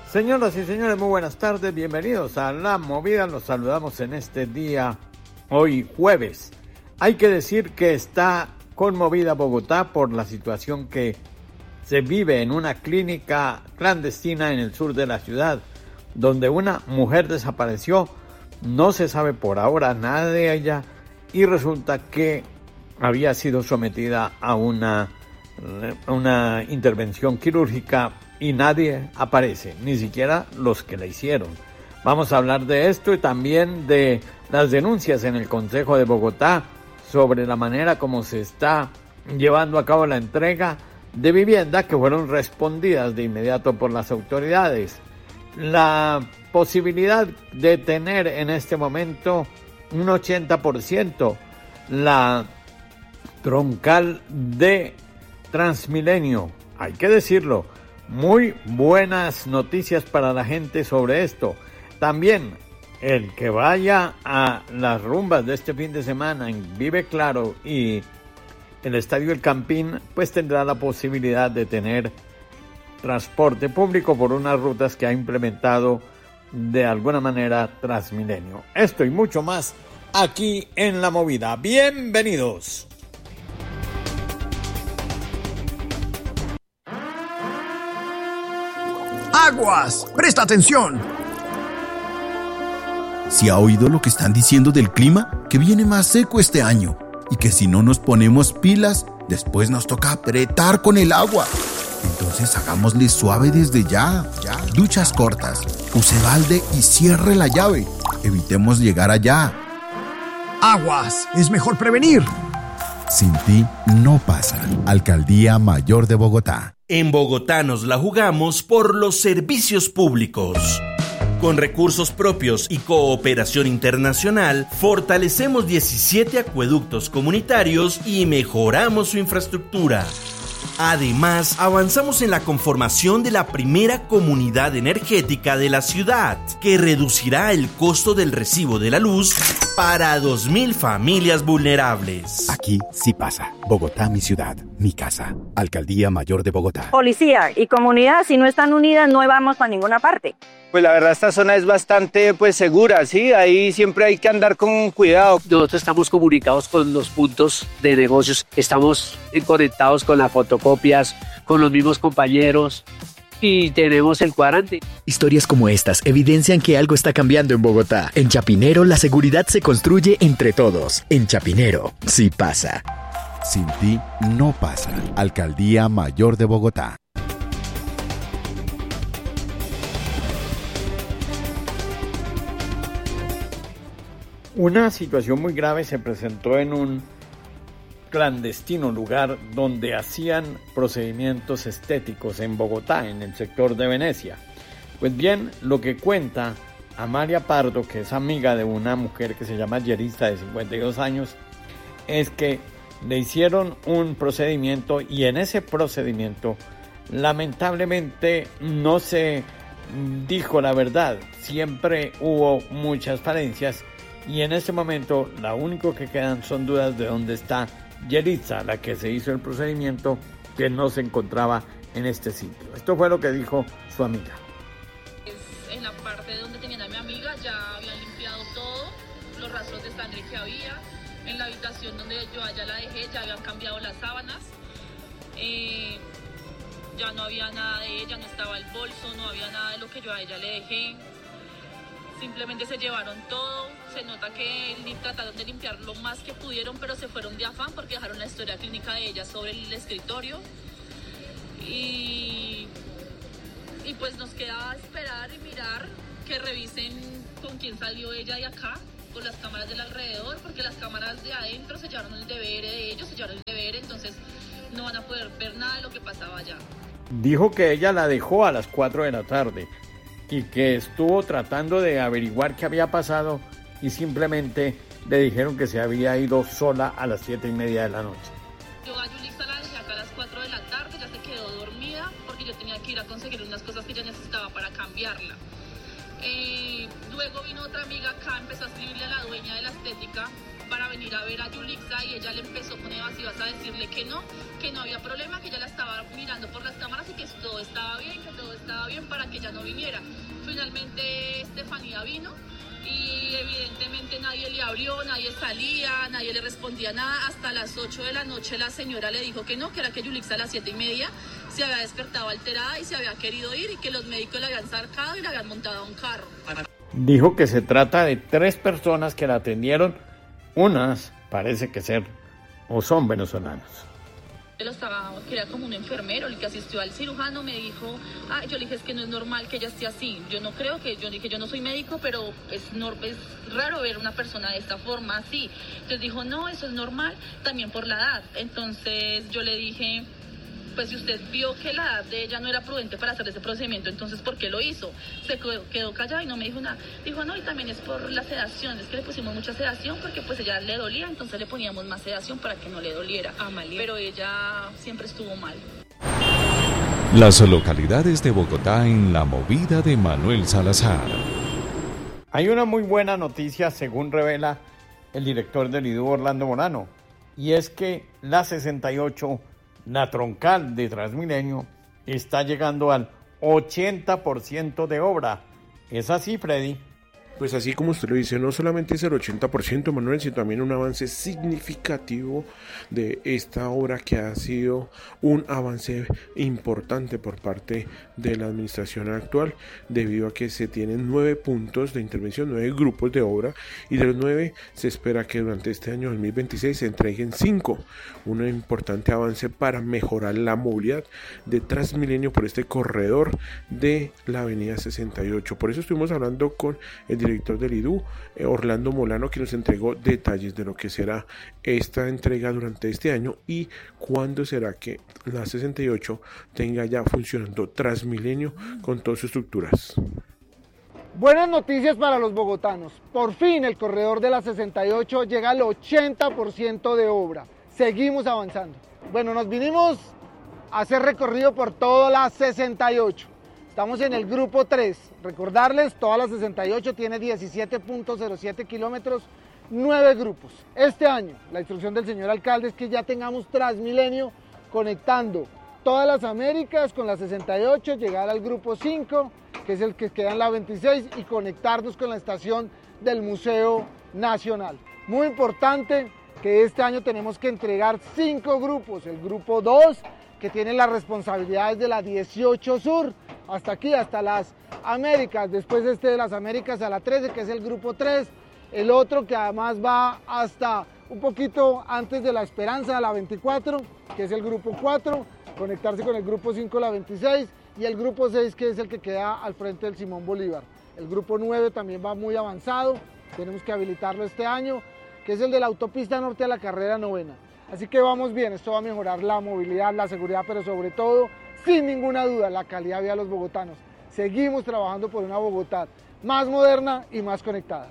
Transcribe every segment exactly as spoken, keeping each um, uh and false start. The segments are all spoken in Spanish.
Señoras y señores, muy buenas tardes, bienvenidos a La Movida, los saludamos en este día, hoy jueves. Hay que decir que está conmovida Bogotá por la situación que se vive en una clínica clandestina en el sur de la ciudad, donde una mujer desapareció, no se sabe por ahora nada de ella y resulta que había sido sometida a una, una intervención quirúrgica y nadie aparece, ni siquiera los que la hicieron. Vamos a hablar de esto y también de las denuncias en el Consejo de Bogotá sobre la manera como se está llevando a cabo la entrega de vivienda que fueron respondidas de inmediato por las autoridades. La posibilidad de tener en este momento un ochenta por ciento la troncal de Transmilenio, hay que decirlo. Muy buenas noticias para la gente sobre esto. También el que vaya a las rumbas de este fin de semana en Vive Claro y el Estadio El Campín, pues tendrá la posibilidad de tener transporte público por unas rutas que ha implementado de alguna manera Transmilenio. Esto y mucho más aquí en La Movida. Bienvenidos. ¡Aguas! ¡Presta atención! ¿Sí ha oído lo que están diciendo del clima? Que viene más seco este año y que si no nos ponemos pilas, después nos toca apretar con el agua. Entonces hagámosle suave desde ya, ya. Duchas cortas, use balde y cierre la llave. Evitemos llegar allá. ¡Aguas! ¡Es mejor prevenir! Sin ti no pasa. Alcaldía Mayor de Bogotá. En Bogotá nos la jugamos por los servicios públicos. Con recursos propios y cooperación internacional, fortalecemos diecisiete acueductos comunitarios y mejoramos su infraestructura. Además, avanzamos en la conformación de la primera comunidad energética de la ciudad, que reducirá el costo del recibo de la luz para dos mil familias vulnerables. Aquí sí pasa. Bogotá, mi ciudad, mi casa. Alcaldía Mayor de Bogotá. Policía y comunidad, si no están unidas, no vamos para ninguna parte. Pues la verdad esta zona es bastante pues segura, sí, ahí siempre hay que andar con cuidado. Nosotros estamos comunicados con los puntos de negocios, estamos conectados con las fotocopias, con los mismos compañeros y tenemos el cuadrante. Historias como estas evidencian que algo está cambiando en Bogotá. En Chapinero la seguridad se construye entre todos. En Chapinero sí pasa. Sin ti no pasa. Alcaldía Mayor de Bogotá. Una situación muy grave se presentó en un clandestino lugar donde hacían procedimientos estéticos en Bogotá, en el sector de Venecia. Pues bien, lo que cuenta Amalia Pardo, que es amiga de una mujer que se llama Yerista, de cincuenta y dos años, es que le hicieron un procedimiento y en ese procedimiento lamentablemente no se dijo la verdad. Siempre hubo muchas falencias y en este momento lo único que quedan son dudas de dónde está Yeritza, la que se hizo el procedimiento, que no se encontraba en este sitio. Esto fue lo que dijo su amiga. En la parte donde tenían a mi amiga ya habían limpiado todo, los rastros de sangre que había. En la habitación donde yo allá la dejé ya habían cambiado las sábanas. Eh, ya no había nada de ella, no estaba el bolso, no había nada de lo que yo a ella le dejé. Simplemente se llevaron todo, se nota que trataron de limpiar lo más que pudieron, pero se fueron de afán porque dejaron la historia clínica de ella sobre el escritorio. Y, y pues nos queda esperar y mirar que revisen con quién salió ella de acá, con las cámaras del alrededor, porque las cámaras de adentro se llevaron el deber de ellos, se llevaron el deber, entonces no van a poder ver nada de lo que pasaba allá. Dijo que ella la dejó a las cuatro de la tarde. Y que estuvo tratando de averiguar qué había pasado y simplemente le dijeron que se había ido sola a las siete y media de la noche. Yo a Yulisa la dejé acá a las cuatro de la tarde, ya se quedó dormida porque yo tenía que ir a conseguir unas cosas que ella necesitaba para cambiarla. Eh, luego vino otra amiga acá, empezó a escribirle a la dueña de la estética para venir a ver a Yulixa y ella le empezó con evasivas a decirle que no, que no había problema, que ella la estaba mirando por las cámaras y que todo estaba bien, que todo estaba bien para que ella no viniera. Finalmente Estefanía vino y evidentemente nadie le abrió, nadie salía, nadie le respondía nada. Hasta las ocho de la noche la señora le dijo que no, que era que Yulixa a las siete y media se había despertado alterada y se había querido ir y que los médicos la habían sacado y la habían montado a un carro. Dijo que se trata de tres personas que la atendieron, unas parece que ser o son venezolanos. Él estaba, que era como un enfermero, el que asistió al cirujano, me dijo, ah, yo le dije, es que no es normal que ella esté así. Yo no creo que, yo dije, yo no soy médico, pero es, no, es raro ver una persona de esta forma así. Entonces dijo, no, eso es normal, también por la edad. Entonces yo le dije, pues si usted vio que la edad de ella no era prudente para hacer ese procedimiento, entonces ¿por qué lo hizo? Se quedó callada y no me dijo nada. Dijo, no, y también es por la sedación, es que le pusimos mucha sedación porque pues ella le dolía, entonces le poníamos más sedación para que no le doliera. Amalia. Pero ella siempre estuvo mal. Las localidades de Bogotá en la movida de Manuel Salazar. Hay una muy buena noticia según revela el director del I D U, Orlando Molano, y es que la sesenta y ocho, la troncal de Transmilenio, está llegando al ochenta por ciento de obra. ¿Es así, Freddy? Pues así como usted lo dice, no solamente es el ochenta por ciento, Manuel, sino también un avance significativo de esta obra que ha sido un avance importante por parte de la administración actual, debido a que se tienen nueve puntos de intervención, nueve grupos de obra, y de los nueve se espera que durante este año dos mil veintiséis se entreguen cinco, un importante avance para mejorar la movilidad de Transmilenio por este corredor de la avenida sesenta y ocho. Por eso estuvimos hablando con el director director del I D U, eh, Orlando Molano, que nos entregó detalles de lo que será esta entrega durante este año y cuándo será que la sesenta y ocho tenga ya funcionando Transmilenio con todas sus estructuras. Buenas noticias para los bogotanos. Por fin el corredor de la sesenta y ocho llega al ochenta por ciento de obra. Seguimos avanzando. Bueno, nos vinimos a hacer recorrido por toda la sesenta y ocho. Estamos en el grupo tres. Recordarles, toda la sesenta y ocho tiene diecisiete punto cero siete kilómetros, nueve grupos. Este año, la instrucción del señor alcalde es que ya tengamos Transmilenio conectando todas las Américas con la sesenta y ocho, llegar al grupo cinco, que es el que queda en la veintiséis, y conectarnos con la estación del Museo Nacional. Muy importante que este año tenemos que entregar cinco grupos. El grupo dos, que tiene las responsabilidades de la dieciocho Sur, hasta aquí, hasta las Américas, después este de las Américas a la trece, que es el grupo tres, el otro que además va hasta un poquito antes de la Esperanza, a la veinticuatro, que es el grupo cuatro, conectarse con el grupo cinco, la veintiséis, y el grupo seis, que es el que queda al frente del Simón Bolívar. El grupo nueve también va muy avanzado, tenemos que habilitarlo este año, que es el de la autopista norte a la carrera novena. Así que vamos bien, esto va a mejorar la movilidad, la seguridad, pero sobre todo, sin ninguna duda, la calidad de vida de los bogotanos. Seguimos trabajando por una Bogotá más moderna y más conectada.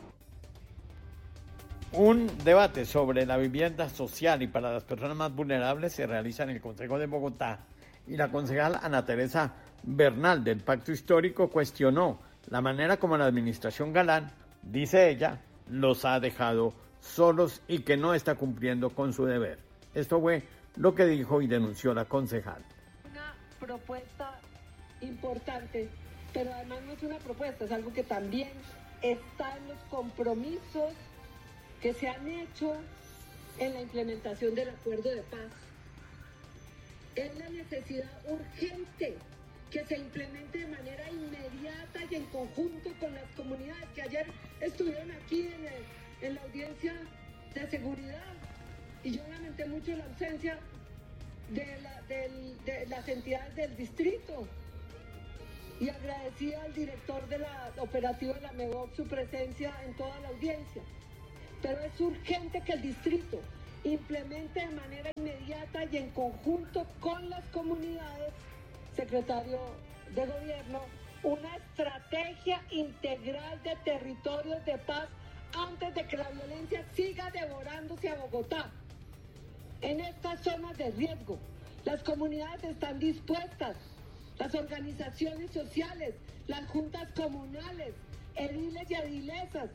Un debate sobre la vivienda social y para las personas más vulnerables se realiza en el Consejo de Bogotá, y la concejal Ana Teresa Bernal del Pacto Histórico cuestionó la manera como la administración Galán, dice ella, los ha dejado solos y que no está cumpliendo con su deber. Esto fue lo que dijo y denunció la concejal. Una propuesta importante, pero además no es una propuesta, es algo que también está en los compromisos que se han hecho en la implementación del acuerdo de paz. Es la necesidad urgente que se implemente de manera inmediata y en conjunto con las comunidades que ayer estuvieron aquí en, el, en la audiencia de seguridad, y yo lamenté mucho la ausencia de, la, del, de las entidades del distrito, y agradecí al director de la operativa de la MEGOV su presencia en toda la audiencia. Pero es urgente que el distrito implemente de manera inmediata y en conjunto con las comunidades, secretario de gobierno, una estrategia integral de territorios de paz antes de que la violencia siga devorándose a Bogotá. En estas zonas de riesgo, las comunidades están dispuestas, las organizaciones sociales, las juntas comunales, ediles y edilesas,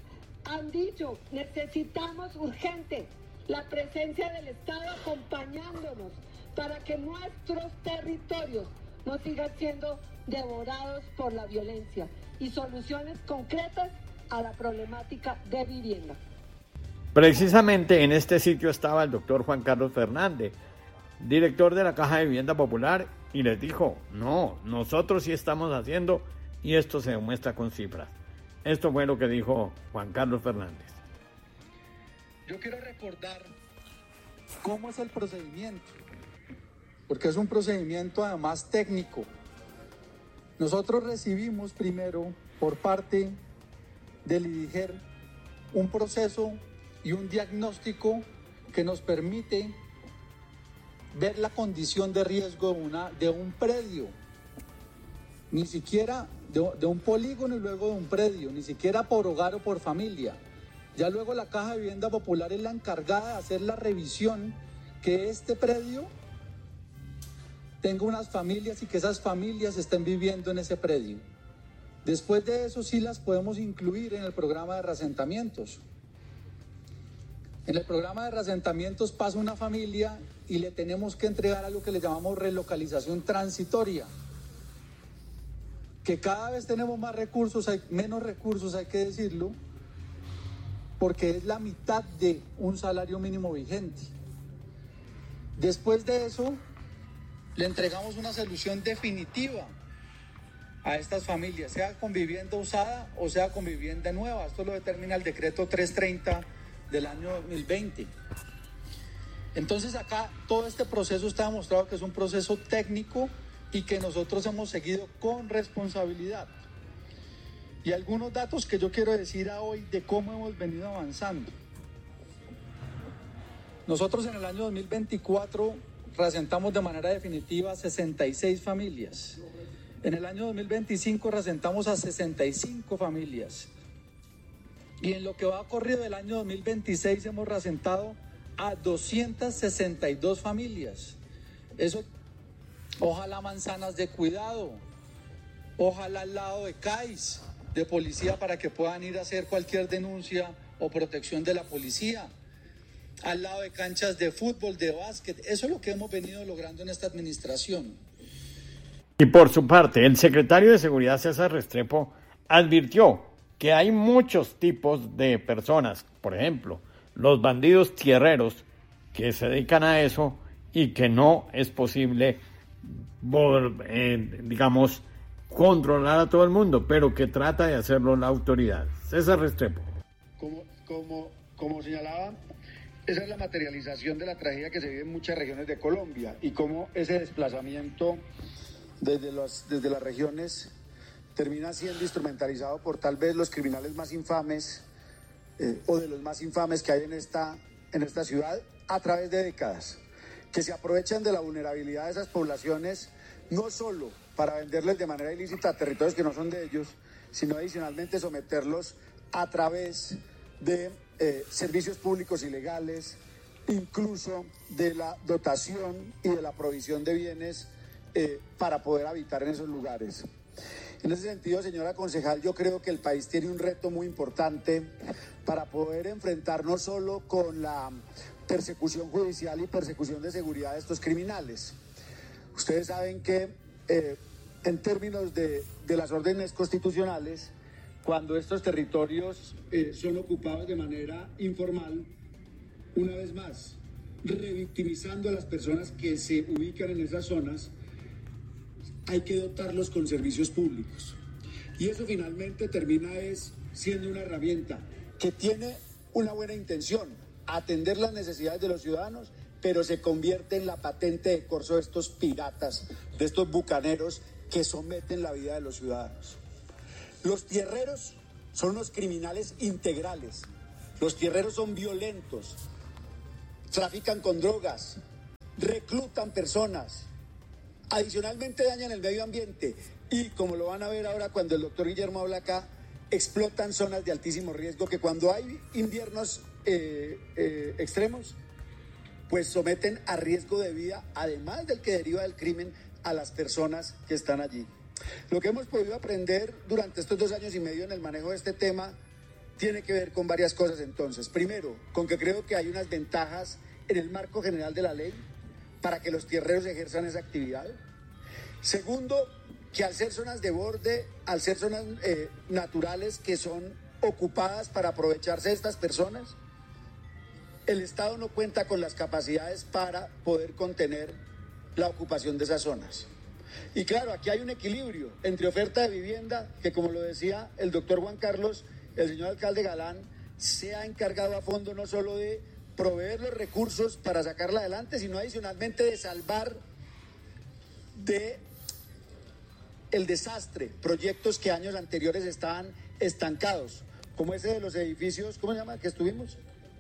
han dicho, necesitamos urgente la presencia del Estado acompañándonos para que nuestros territorios no sigan siendo devorados por la violencia y soluciones concretas a la problemática de vivienda. Precisamente en este sitio estaba el doctor Juan Carlos Fernández, director de la Caja de Vivienda Popular, y les dijo, no, nosotros sí estamos haciendo, y esto se demuestra con cifras. Esto fue lo que dijo Juan Carlos Fernández. Yo quiero recordar cómo es el procedimiento, porque es un procedimiento además técnico. Nosotros recibimos primero por parte del IDIGER un proceso y un diagnóstico que nos permite ver la condición de riesgo de, una, de un predio, ni siquiera de, de un polígono y luego de un predio, ni siquiera por hogar o por familia. Ya luego la Caja de Vivienda Popular es la encargada de hacer la revisión que este predio tenga unas familias y que esas familias estén viviendo en ese predio. Después de eso sí las podemos incluir en el programa de reasentamientos. En el programa de reasentamientos pasa una familia y le tenemos que entregar a lo que le llamamos relocalización transitoria. Que cada vez tenemos más recursos, hay menos recursos, hay que decirlo, porque es la mitad de un salario mínimo vigente. Después de eso, le entregamos una solución definitiva a estas familias, sea con vivienda usada o sea con vivienda nueva. Esto lo determina el decreto trescientos treinta del año dos mil veinte. Entonces acá todo este proceso está demostrado que es un proceso técnico y que nosotros hemos seguido con responsabilidad. Y algunos datos que yo quiero decir a hoy de cómo hemos venido avanzando. Nosotros en el año dos mil veinticuatro reasentamos de manera definitiva sesenta y seis familias. En el año dos mil veinticinco reasentamos a sesenta y cinco familias. Y en lo que va corrido del año dos mil veintiséis hemos reasentado a doscientas sesenta y dos familias. Eso, ojalá manzanas de cuidado, ojalá al lado de C A I S, de policía, para que puedan ir a hacer cualquier denuncia o protección de la policía, al lado de canchas de fútbol, de básquet. Eso es lo que hemos venido logrando en esta administración. Y por su parte, el secretario de Seguridad, César Restrepo, advirtió que hay muchos tipos de personas, por ejemplo, los bandidos tierreros, que se dedican a eso y que no es posible, eh, digamos, controlar a todo el mundo, pero que trata de hacerlo la autoridad. César Restrepo. Como, como, como señalaba, esa es la materialización de la tragedia que se vive en muchas regiones de Colombia y cómo ese desplazamiento desde, los, desde las regiones termina siendo instrumentalizado por tal vez los criminales más infames eh, o de los más infames que hay en esta, en esta ciudad a través de décadas, que se aprovechan de la vulnerabilidad de esas poblaciones no solo para venderles de manera ilícita a territorios que no son de ellos, sino adicionalmente someterlos a través de eh, servicios públicos ilegales, incluso de la dotación y de la provisión de bienes eh, para poder habitar en esos lugares. En ese sentido, señora concejal, yo creo que el país tiene un reto muy importante para poder enfrentar no solo con la persecución judicial y persecución de seguridad de estos criminales. Ustedes saben que eh, en términos de, de las órdenes constitucionales, cuando estos territorios eh, son ocupados de manera informal, una vez más, revictimizando a las personas que se ubican en esas zonas, hay que dotarlos con servicios públicos. Y eso finalmente termina es siendo una herramienta que tiene una buena intención, atender las necesidades de los ciudadanos, pero se convierte en la patente de corso de estos piratas, de estos bucaneros que someten la vida de los ciudadanos. Los tierreros son unos criminales integrales. Los tierreros son violentos, trafican con drogas, reclutan personas, adicionalmente dañan el medio ambiente y, como lo van a ver ahora cuando el doctor Guillermo habla acá, explotan zonas de altísimo riesgo que cuando hay inviernos eh, eh, extremos, pues someten a riesgo de vida, además del que deriva del crimen, a las personas que están allí. Lo que hemos podido aprender durante estos dos años y medio en el manejo de este tema tiene que ver con varias cosas entonces. Primero, con que creo que hay unas ventajas en el marco general de la ley para que los tierreros ejerzan esa actividad. Segundo, que al ser zonas de borde, al ser zonas eh, naturales que son ocupadas para aprovecharse de estas personas, el Estado no cuenta con las capacidades para poder contener la ocupación de esas zonas. Y claro, aquí hay un equilibrio entre oferta de vivienda, que como lo decía el doctor Juan Carlos, el señor alcalde Galán se ha encargado a fondo no solo de proveer los recursos para sacarla adelante, sino adicionalmente de salvar de el desastre proyectos que años anteriores estaban estancados, como ese de los edificios, ¿cómo se llama?, que estuvimos.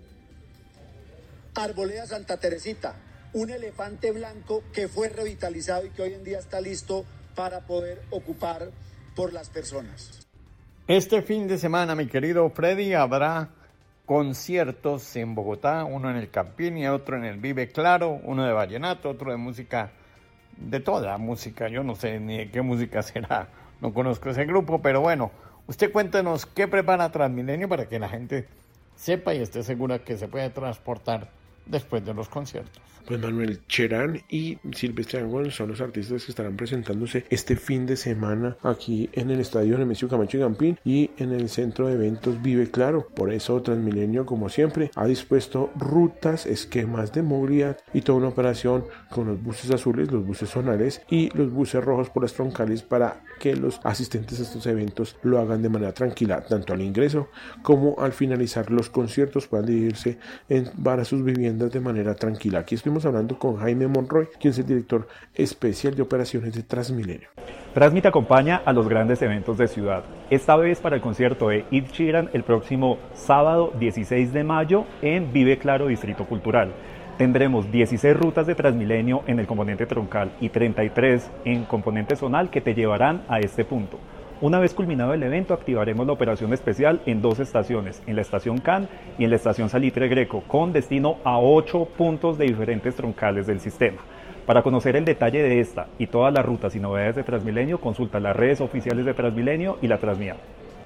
Arboleda Santa Teresita, un elefante blanco que fue revitalizado y que hoy en día está listo para poder ocupar por las personas. Este fin de semana, mi querido Freddy, habrá conciertos en Bogotá, uno en el Campín y otro en el Vive Claro, uno de vallenato, otro de música, de toda música, yo no sé ni de qué música será, no conozco ese grupo, pero bueno, usted cuéntenos qué prepara Transmilenio para que la gente sepa y esté segura que se puede transportar después de los conciertos. Pues Manuel, Cherán y Silvestre Dangond son los artistas que estarán presentándose este fin de semana aquí en el Estadio Nemesio Camacho y Campín y en el Centro de Eventos Vive Claro. Por eso Transmilenio, como siempre, ha dispuesto rutas, esquemas de movilidad y toda una operación con los buses azules, los buses zonales y los buses rojos por las troncales para que los asistentes a estos eventos lo hagan de manera tranquila, tanto al ingreso como al finalizar los conciertos puedan dirigirse en, para sus viviendas de manera tranquila. Aquí estoy hablando con Jaime Monroy, quien es el director especial de operaciones de Transmilenio. Transmit acompaña a los grandes eventos de ciudad, esta vez para el concierto de Ed Sheeran el próximo sábado dieciséis de mayo en Vive Claro Distrito Cultural. Tendremos dieciséis rutas de Transmilenio en el componente troncal y treinta y tres en componente zonal que te llevarán a este punto. Una vez culminado el evento, activaremos la operación especial en dos estaciones, en la estación Can y en la estación Salitre Greco, con destino a ocho puntos de diferentes troncales del sistema. Para conocer el detalle de esta y todas las rutas y novedades de Transmilenio, consulta las redes oficiales de Transmilenio y la Transmía.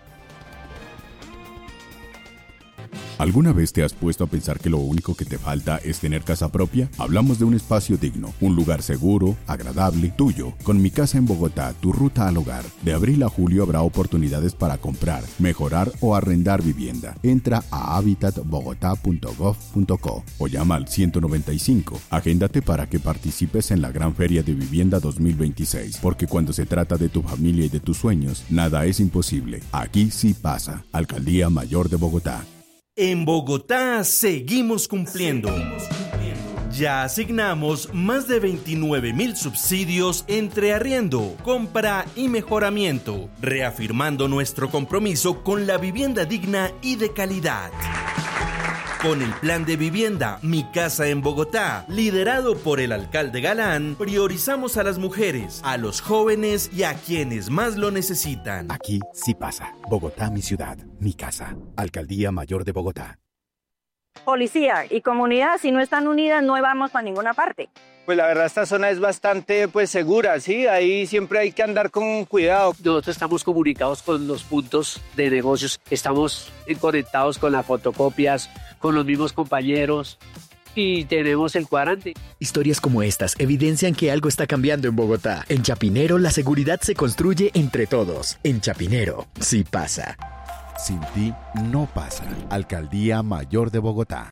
¿Alguna vez te has puesto a pensar que lo único que te falta es tener casa propia? Hablamos de un espacio digno, un lugar seguro, agradable, tuyo. Con Mi Casa en Bogotá, tu ruta al hogar. De abril a julio habrá oportunidades para comprar, mejorar o arrendar vivienda. Entra a habitat bogotá punto gov punto co o llama al ciento noventa y cinco. Agéndate para que participes en la Gran Feria de Vivienda dos mil veintiséis, porque cuando se trata de tu familia y de tus sueños, nada es imposible. Aquí sí pasa. Alcaldía Mayor de Bogotá. En Bogotá seguimos cumpliendo. Ya asignamos más de veintinueve mil subsidios entre arriendo, compra y mejoramiento, reafirmando nuestro compromiso con la vivienda digna y de calidad. Con el plan de vivienda Mi Casa en Bogotá, liderado por el alcalde Galán, priorizamos a las mujeres, a los jóvenes y a quienes más lo necesitan. Aquí sí pasa. Bogotá, mi ciudad, mi casa. Alcaldía Mayor de Bogotá. Policía y comunidad, si no están unidas, no vamos para ninguna parte. Pues la verdad esta zona es bastante pues segura, ¿sí? Ahí siempre hay que andar con cuidado. Nosotros estamos comunicados con los puntos de negocios, estamos conectados con las fotocopias, con los mismos compañeros y tenemos el cuadrante. Historias como estas evidencian que algo está cambiando en Bogotá. En Chapinero, la seguridad se construye entre todos. En Chapinero, sí pasa. Sin ti no pasa. Alcaldía Mayor de Bogotá.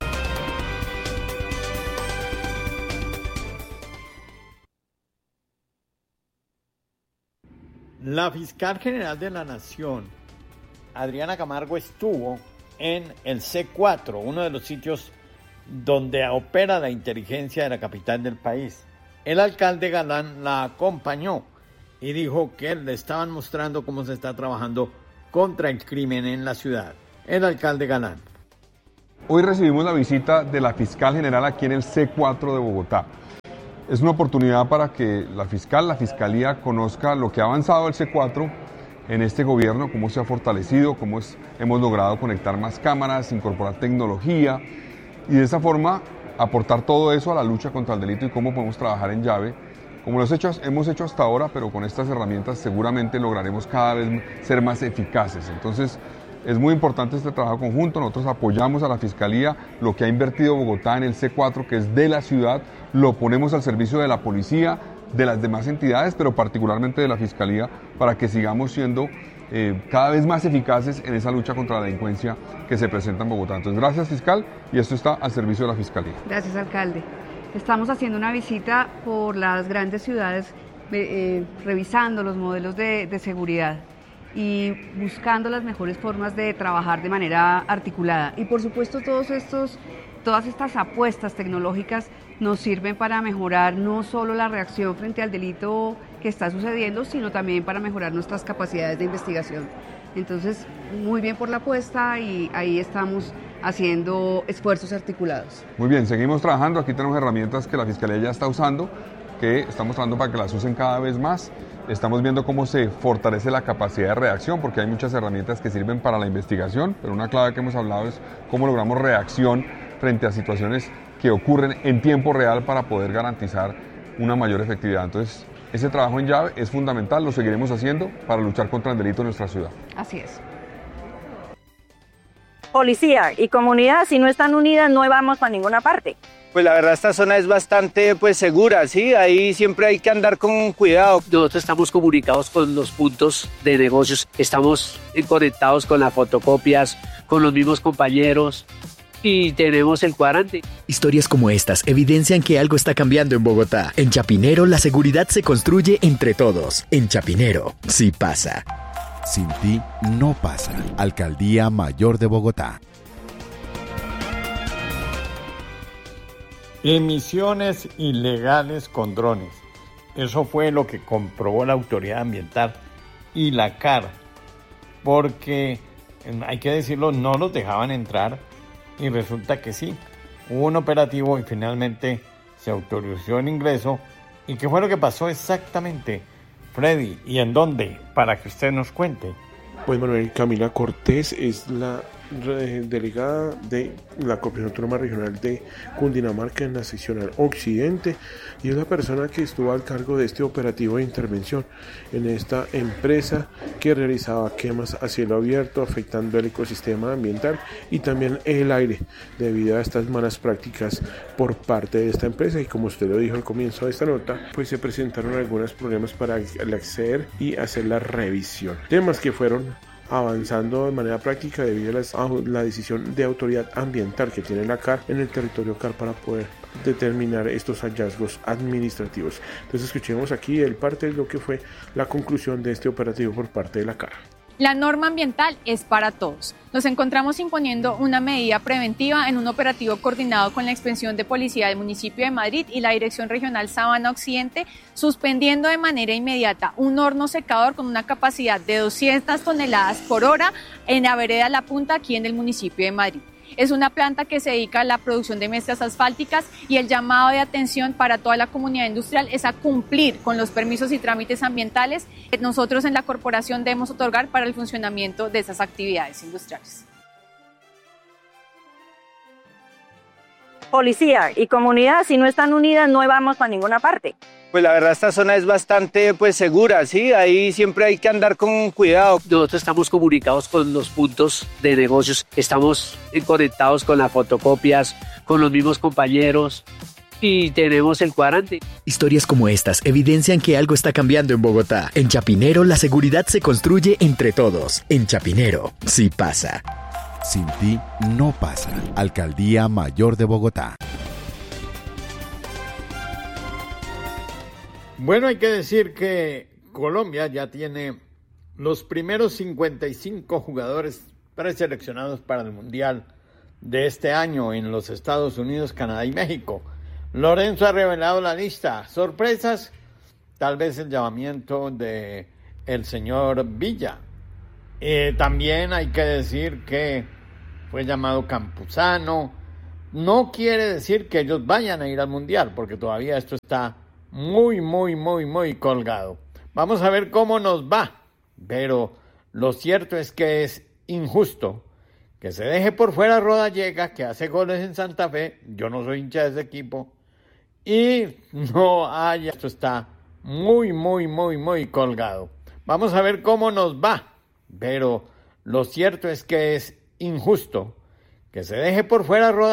La fiscal general de la Nación, Adriana Camargo, estuvo en el C cuatro, uno de los sitios donde opera la inteligencia de la capital del país. El alcalde Galán la acompañó y dijo que le estaban mostrando cómo se está trabajando contra el crimen en la ciudad. El alcalde Galán. Hoy recibimos la visita de la fiscal general aquí en el C cuatro de Bogotá. Es una oportunidad para que la fiscal, la fiscalía, conozca lo que ha avanzado el C cuatro en este gobierno, cómo se ha fortalecido, cómo es, hemos logrado conectar más cámaras, incorporar tecnología y de esa forma aportar todo eso a la lucha contra el delito y cómo podemos trabajar en llave, como lo hecho, hemos hecho hasta ahora, pero con estas herramientas seguramente lograremos cada vez ser más eficaces. Entonces, Es muy importante este trabajo conjunto, nosotros apoyamos a la Fiscalía, lo que ha invertido Bogotá en el C cuatro, que es de la ciudad, lo ponemos al servicio de la policía, de las demás entidades, pero particularmente de la Fiscalía, para que sigamos siendo eh, cada vez más eficaces en esa lucha contra la delincuencia que se presenta en Bogotá. Entonces, gracias, fiscal, y esto está al servicio de la Fiscalía. Gracias, alcalde. Estamos haciendo una visita por las grandes ciudades, eh, revisando los modelos de, de seguridad y buscando las mejores formas de trabajar de manera articulada. Y por supuesto todos estos, todas estas apuestas tecnológicas nos sirven para mejorar no solo la reacción frente al delito que está sucediendo, sino también para mejorar nuestras capacidades de investigación. Entonces, muy bien por la apuesta y ahí estamos haciendo esfuerzos articulados. Muy bien, seguimos trabajando. Aquí tenemos herramientas que la Fiscalía ya está usando, que estamos trabajando para que las usen cada vez más. Estamos viendo cómo se fortalece la capacidad de reacción, porque hay muchas herramientas que sirven para la investigación, pero una clave que hemos hablado es cómo logramos reacción frente a situaciones que ocurren en tiempo real para poder garantizar una mayor efectividad. Entonces, ese trabajo en llave es fundamental, lo seguiremos haciendo para luchar contra el delito en nuestra ciudad. Así es. Policía y comunidad, si no están unidas, no vamos para ninguna parte. Pues la verdad esta zona es bastante pues segura, ¿sí? Ahí siempre hay que andar con cuidado. Nosotros estamos comunicados con los puntos de negocios, estamos conectados con las fotocopias, con los mismos compañeros y tenemos el cuadrante. Historias como estas evidencian que algo está cambiando en Bogotá. En Chapinero, la seguridad se construye entre todos. En Chapinero, sí pasa. Sin ti no pasa. Alcaldía Mayor de Bogotá. Emisiones ilegales con drones. Eso fue lo que comprobó la autoridad ambiental y la C A R, porque hay que decirlo, no los dejaban entrar y resulta que sí. Hubo un operativo y finalmente se autorizó el ingreso. ¿Y qué fue lo que pasó exactamente, Freddy? ¿Y en dónde? Para que usted nos cuente. Pues Manuel, Camila Cortés es la delegada de la Corporación Autónoma Regional de Cundinamarca en la seccional Occidente y es la persona que estuvo al cargo de este operativo de intervención en esta empresa que realizaba quemas a cielo abierto afectando el ecosistema ambiental y también el aire debido a estas malas prácticas por parte de esta empresa. Y como usted lo dijo al comienzo de esta nota, pues se presentaron algunos problemas para acceder y hacer la revisión, temas que fueron avanzando de manera práctica debido a, las, a la decisión de autoridad ambiental que tiene la C A R en el territorio C A R para poder determinar estos hallazgos administrativos. Entonces escuchemos aquí el parte de lo que fue la conclusión de este operativo por parte de la C A R. La norma ambiental es para todos. Nos encontramos imponiendo una medida preventiva en un operativo coordinado con la Inspección de Policía del municipio de Madrid y la Dirección Regional Sabana Occidente, suspendiendo de manera inmediata un horno secador con una capacidad de doscientas toneladas por hora en la vereda La Punta, aquí en el municipio de Madrid. Es una planta que se dedica a la producción de mezclas asfálticas y el llamado de atención para toda la comunidad industrial es a cumplir con los permisos y trámites ambientales que nosotros en la corporación debemos otorgar para el funcionamiento de esas actividades industriales. Policía y comunidad, si no están unidas, no vamos para ninguna parte. Pues la verdad esta zona es bastante pues segura, ¿sí? Ahí siempre hay que andar con cuidado. Nosotros estamos comunicados con los puntos de negocios, estamos conectados con las fotocopias, con los mismos compañeros y tenemos el cuadrante. Historias como estas evidencian que algo está cambiando en Bogotá. En Chapinero, la seguridad se construye entre todos. En Chapinero, sí pasa. Sin ti no pasa. Alcaldía Mayor de Bogotá. Bueno, hay que decir que Colombia ya tiene los primeros cincuenta y cinco jugadores preseleccionados para el Mundial de este año en los Estados Unidos, Canadá y México. Lorenzo ha revelado la lista. ¿Sorpresas? Tal vez el llamamiento de el señor Villa. Eh, también hay que decir que fue llamado Campuzano. No quiere decir que ellos vayan a ir al Mundial, porque todavía esto está muy, muy, muy, muy colgado. Vamos a ver cómo nos va. Pero lo cierto es que es injusto que se deje por fuera a Rodallega, que hace goles en Santa Fe. Yo no soy hincha de ese equipo. Y no haya... Esto está muy, muy, muy, muy colgado. Vamos a ver cómo nos va. Pero Lo cierto es que es injusto que se deje por fuera rodar